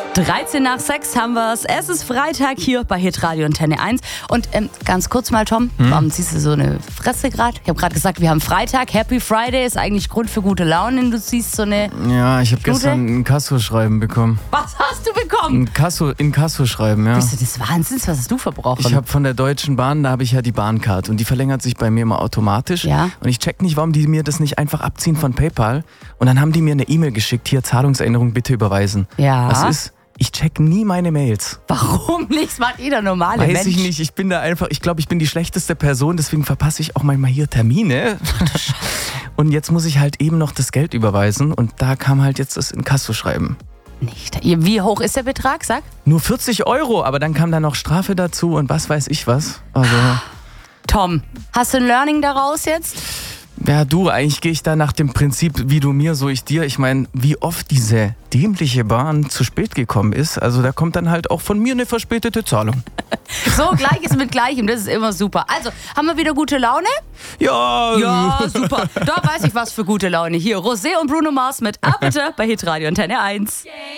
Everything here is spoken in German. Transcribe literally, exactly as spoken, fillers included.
dreizehn nach sechs haben wir es. Es ist Freitag hier bei Hitradio Antenne eins. Und ähm, ganz kurz mal, Tom, hm? warum ziehst du so eine Fresse gerade? Ich habe gerade gesagt, wir haben Freitag. Happy Friday ist eigentlich Grund für gute Laune. Und du ziehst so eine... Ja, ich habe Stute? gestern ein Kassoschreiben bekommen. Was hast du bekommen? Ein Kasso, in Kassoschreiben, ja. Bist du des Wahnsinns? Was hast du verbrochen? Ich habe von der Deutschen Bahn, da habe ich ja die Bahncard und die verlängert sich bei mir immer automatisch. Ja. Und ich check nicht, warum die mir das nicht einfach abziehen von PayPal. Und dann haben die mir eine E-Mail geschickt, hier Zahlungserinnerung bitte überweisen. Ja. Was ist? Ich check nie meine Mails. Warum nicht? Das macht jeder normale Weiß Mensch. ich nicht, ich bin da einfach, ich glaube, ich bin die schlechteste Person, deswegen verpasse ich auch manchmal hier Termine. Und jetzt muss ich halt eben noch das Geld überweisen und da kam halt jetzt das Inkassoschreiben. Nicht. Wie hoch ist der Betrag, sag? Nur vierzig Euro, aber dann kam da noch Strafe dazu und was weiß ich was. Also, Tom, hast du ein Learning daraus jetzt? ja du, eigentlich gehe ich da nach dem Prinzip, wie du mir, so ich dir. Ich meine, wie oft diese dämliche Bahn zu spät gekommen ist. Also da kommt dann halt auch von mir eine verspätete Zahlung. So, Gleiches mit Gleichem, das ist immer super. Also, haben wir wieder gute Laune? Ja. Ja, super. Da weiß ich was für gute Laune. Hier, Rosé und Bruno Mars mit Ab bitte bei Hitradio Antenne eins.